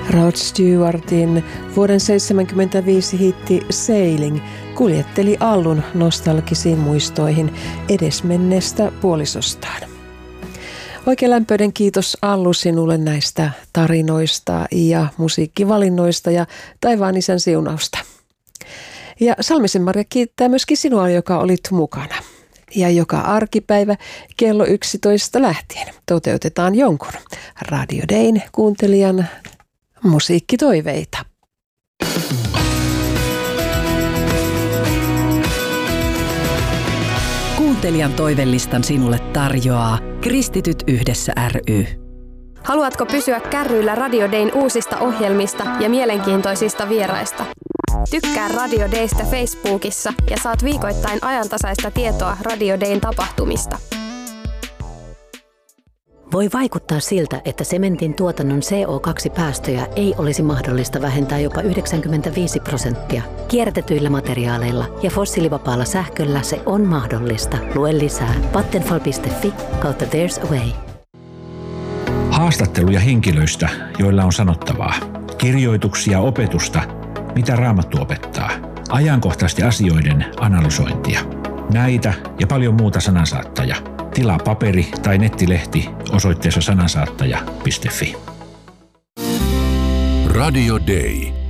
Rod Stewartin vuoden 1975 hitti Sailing kuljetteli Allun nostalgisiin muistoihin edesmenneestä puolisostaan. Oikein lämpöinen kiitos Allu sinulle näistä tarinoista ja musiikkivalinnoista ja taivaan isän siunausta. Ja Salmisen Maria kiittää myöskin sinua, joka olit mukana. Ja joka arkipäivä kello 11 lähtien toteutetaan jonkun Radio Dayn kuuntelijan musiikkitoiveita. Kuuntelijan toivelistan sinulle tarjoaa Kristityt yhdessä ry. Haluatko pysyä kärryillä Radio Dayn uusista ohjelmista ja mielenkiintoisista vieraista? Tykkää Radio Daystä Facebookissa ja saat viikoittain ajantasaista tietoa Radio Dayn tapahtumista. Voi vaikuttaa siltä, että sementin tuotannon CO2-päästöjä ei olisi mahdollista vähentää jopa 95%. Kierrätetyillä materiaaleilla ja fossiilivapaalla sähköllä se on mahdollista. Lue lisää vattenfall.fi/there's a way. Haastatteluja henkilöistä, joilla on sanottavaa. Kirjoituksia, opetusta, mitä Raamattu opettaa. Ajankohtaisten asioiden analysointia. Näitä ja paljon muuta Sanansaattaja. Tilaa paperi- tai nettilehti osoitteessa sanansaattaja.fi. Radio Day.